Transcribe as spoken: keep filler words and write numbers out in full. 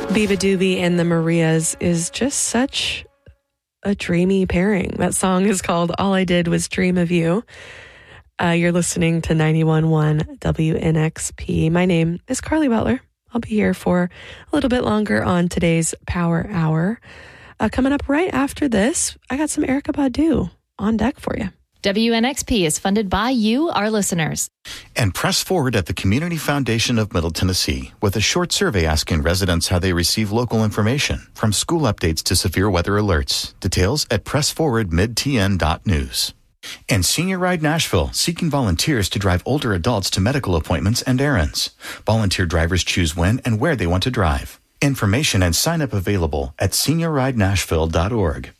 Biba Doobie and the Marias is just such a dreamy pairing. That song is called All I Did Was Dream of You. Uh, you're listening to ninety-one point one W N X P. My name is Carly Butler. I'll be here for a little bit longer on today's Power Hour. Uh, coming up right after this, I got some Erykah Badu on deck for you. W N X P is funded by you, our listeners. And Press Forward at the Community Foundation of Middle Tennessee with a short survey asking residents how they receive local information, from school updates to severe weather alerts. Details at press forward mid t n dot news. And Senior Ride Nashville, seeking volunteers to drive older adults to medical appointments and errands. Volunteer drivers choose when and where they want to drive. Information and sign up available at senior ride nashville dot org.